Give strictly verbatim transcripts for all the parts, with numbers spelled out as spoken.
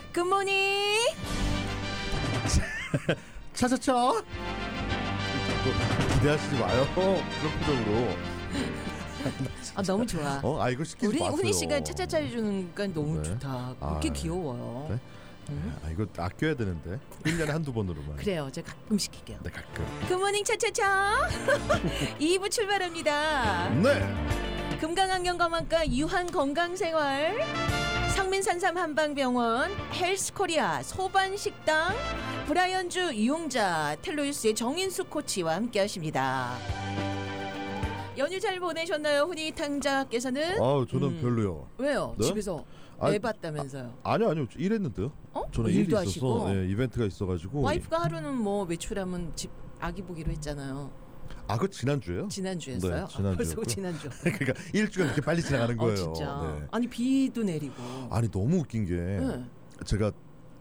굿모닝. 차차차. 기대하시지 마요. 그런 표정으로. 아 너무 좋아. 어, 아 이거 시키지 우리 마세요. 훈이 씨가 차차차 해주는 건 너무 네. 좋다. 그렇게 아, 귀여워요. 네? 응? 아 이거 아껴야 되는데 일 년에 한두 번으로만. 그래요. 제가 가끔 시킬게요. 네, 가끔. 굿모닝 차차차. 이 부 출발합니다. 네. 금강안경검안과 유한건강생활, 상민산삼 한방병원, 헬스코리아, 소반식당, 브라이언주 이용자, 텔로유스의 정인수 코치와 함께하십니다. 연휴 잘 보내셨나요, 훈이 탕자께서는? 아 저는 음. 별로요. 왜요? 네? 집에서 아니, 내봤다면서요? 아, 아니요 아니요 일했는데요. 어? 저는 일도 일이 있어서 하시고? 예, 이벤트가 있어가지고. 와이프가 하루는 뭐 외출하면 집 아기 보기로 했잖아요. 아 그거 지난주에요? 지난주였어요? 네, 지난주였고요. 아, 벌써 지난주. 그러니까 일주가 이렇게 빨리 지나가는 거예요. 어, 진짜. 네. 아니 비도 내리고. 아니 너무 웃긴 게 네. 제가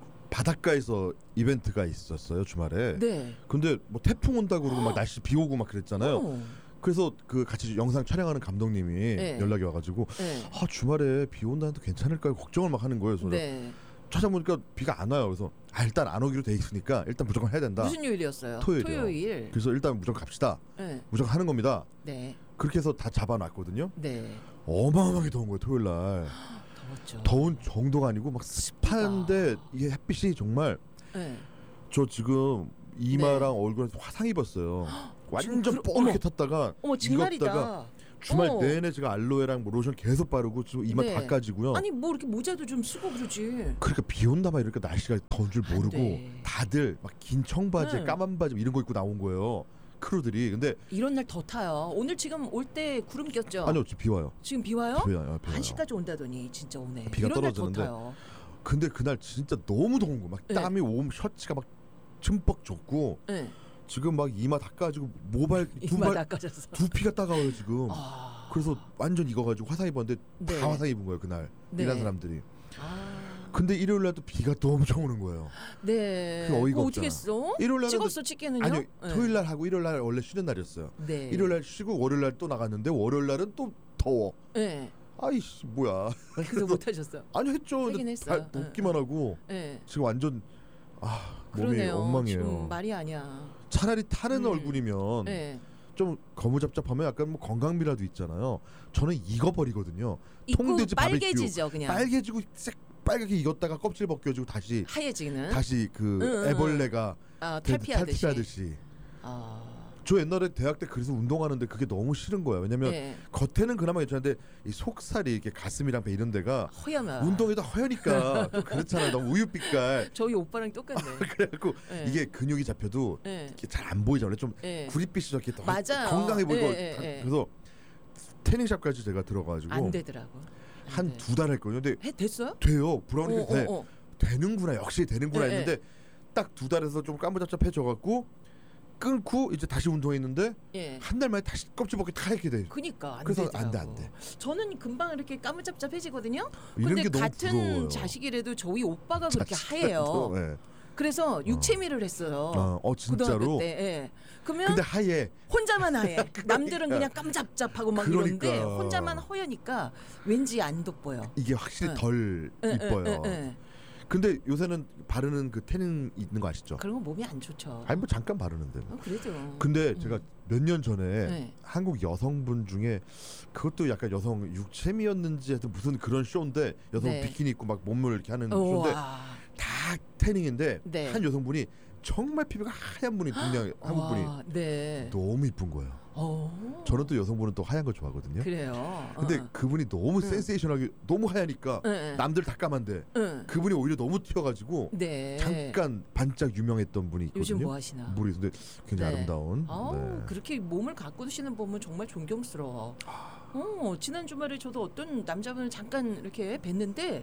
바닷가에서 이벤트가 있었어요 주말에. 네. 근데 뭐 태풍 온다고 그러고 막 날씨 비 오고 막 그랬잖아요. 어. 그래서 그 같이 영상 촬영하는 감독님이 네. 연락이 와가지고 네. 아 주말에 비 온다는데 괜찮을까요? 걱정을 막 하는 거예요. 그래서 네. 찾아보니까 비가 안 와요. 그래서 아 일단 안 오기로 돼 있으니까 일단 무조건 해야 된다. 무슨 요일이었어요? 토요일이요. 토요일. 그래서 일단 무조건 갑시다. 네. 무조건 하는 겁니다. 네. 그렇게 해서 다 잡아놨거든요. 네. 어마어마하게 더운 거예요 토요일 날. 더웠죠. 더운 정도가 아니고 막 습한데 이게 햇빛이 정말 네. 저 지금 이마랑 네. 얼굴에 화상 입었어요. 완전 지금 그- 뻘겋게 어머. 탔다가 어머 익었다가 정말이다. 주말 어. 내내 제가 알로에랑 뭐 로션 계속 바르고 지금 이마 네. 다 까지고요. 아니 뭐 이렇게 모자도 좀 쓰고 그러지. 그러니까 비 온다 막 이러니까 날씨가 더운 줄 안 모르고 돼. 다들 막 긴 청바지에 네. 까만 바지 이런 거 입고 나온 거예요. 크루들이. 근데 이런 날 더 타요. 오늘 지금 올 때 구름 꼈죠? 아니요 지금 비 와요. 지금 비 와요? 비 와요. 비 와요. 한 시까지 온다더니 진짜 오네. 비가 이런 날 더 떨어지는데 타요. 근데 그날 진짜 너무 더운 거 막 네. 땀이 옴 셔츠가 막 흠뻑 젖고 네. 지금 막 이마 다 까지고 모발 이마 두발 닦아졌어. 두피가 따가워요 지금. 아. 그래서 완전 익어가지고 화상 입었는데 네. 다 화상 입은 거예요 그날 네. 일한 사람들이. 아. 근데 일요일 날도 비가 또 엄청 오는 거예요. 네. 그 어이가 그거 어떻게 없잖아. 했어? 일요일 날은 찍었어 찍기는요? 아니요 네. 토요일 날 하고 일요일 날 원래 쉬는 날이었어요. 네. 일요일 날 쉬고 월요일 날 또 나갔는데 월요일 날은 또 더워. 네. 아이씨 뭐야. 그래서 못 하셨어요. 아니 했죠. 하긴 근데 했어요. 발 덥기만 하고 네. 지금 완전 아 몸이 그러네요. 엉망이에요. 지금 말이 아니야. 차라리 타는 음. 얼굴이면 네. 좀 거무잡잡하면 약간 뭐 건강미라도 있잖아요. 저는 익어버리거든요. 입고 통돼지 바베큐 빨개지죠 그냥. 빨개지고 색 빨갛게 익었다가 껍질 벗겨지고 다시 하얘지는. 다시 그 응, 응, 애벌레가 아, 되- 탈피하듯이. 탈피하듯이. 아. 저 옛날에 대학 때 그래서 운동하는데 그게 너무 싫은 거야. 왜냐면 네. 겉에는 그나마 괜찮은데 이 속살이 이렇게 가슴이랑 배 이런 데가 허야마. 운동에다 허여니까 좀 그렇잖아요. 너무 우유빛깔. 저희 오빠랑 똑같네. 그래갖고 네. 이게 근육이 잡혀도 네. 잘 안 보이잖아요. 좀 네. 구릿빛이 저렇게 더 맞아요. 건강해 보이고 네, 네, 다- 네. 그래서 태닝샵까지 제가 들어가가지고 안 되더라고. 안 한 돼. 두 달 했거든요. 근데 해 됐어요? 돼요. 브라우니가 어, 돼. 어, 어. 되는구나. 역시 되는구나 네, 했는데 딱 두 달에서 좀 까무잡잡해져갖고 끊고 이제 다시 운동했는데 예. 한 달 만에 다시 껍질 벗기 다 이렇게 돼. 그니까 안 그래서 되더라고. 안 돼, 안 돼. 저는 금방 이렇게 까무잡잡해지거든요. 이런 근데 게 너무 같은 부러워요. 자식이라도 저희 오빠가 그렇게 자식이라도, 하얘요. 네. 그래서 육체미를 했어요. 어, 어, 진짜로? 고등학교 때. 예. 그러면 근데 하얘. 혼자만 하얘. 남들은 그냥 깜잡잡하고 막 그러니까. 이런데 혼자만 허여니까 왠지 안 돋보여. 이게 확실히 네. 덜 예, 이뻐요. 예, 예, 예. 근데 요새는 바르는 그 태닝 있는 거 아시죠? 그런 건 몸이 안 좋죠. 아니 뭐 잠깐 바르는데. 뭐. 어, 그래도. 근데 음. 제가 몇 년 전에 네. 한국 여성분 중에 그것도 약간 여성 육체미였는지 하여튼 무슨 그런 쇼인데 여성 네. 비키니 입고 막 몸을 이렇게 하는 오, 쇼인데 와. 다 태닝인데 네. 한 여성분이 정말 피부가 하얀 분이 동양 한국분이 와, 네. 너무 이쁜 거예요. 어. 저는 또 여성분은 또 하얀 거 좋아하거든요. 그래요. 근데 어. 그분이 너무 응. 센세이션하게 너무 하얘니까 응, 응. 남들 다 까만데 응. 그분이 오히려 너무 튀어가지고 네. 잠깐 반짝 유명했던 분이 있거든요. 요즘 뭐 하시나? 물이 근데 굉장히 네. 아름다운. 아우, 네. 그렇게 몸을 가꾸시는 보면 정말 존경스러워. 어, 지난 주말에 저도 어떤 남자분을 잠깐 이렇게 뵀는데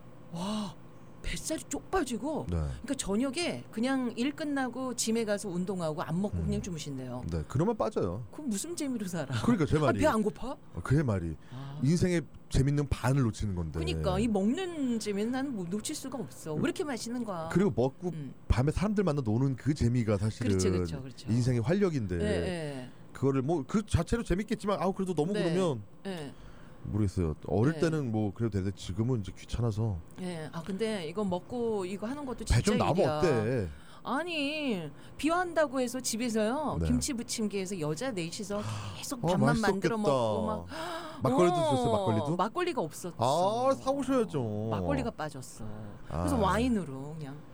와, 뱃살이 쪽 빠지고 네. 그러니까 저녁에 그냥 일 끝나고 짐에 가서 운동하고 안 먹고 음. 그냥 주무신대요. 네, 그러면 빠져요. 그럼 무슨 재미로 살아? 그러니까 제 말이. 배 안 고파? 어, 그의 말이 아. 인생의 재밌는 반을 놓치는 건데. 그러니까 이 먹는 재미는 나는 뭐 놓칠 수가 없어. 왜 이렇게 맛있는 거야? 그리고 먹고 음. 밤에 사람들 만나 노는 그 재미가 사실은 그렇죠, 그렇죠, 그렇죠. 인생의 활력인데 예, 예. 그거를 뭐 그 자체로 재밌겠지만 아우 그래도 너무 네. 그러면 예. 모르겠어요. 어릴 네. 때는 뭐 그래도 되는데 지금은 이제 귀찮아서. 예. 아 근데 이거 먹고 이거 하는 것도 배 진짜 좀 나오면 일이야. 어때? 아니 비wan다고 해서 집에서요 네. 김치 부침개에서 여자 넷이서 계속 아, 밥만 만들어 맛있었겠다. 먹고 막 막걸리도 어, 드셨어요? 막걸리도? 막걸리가 없었어. 아 사오셔야죠. 막걸리가 빠졌어. 아. 그래서 와인으로 그냥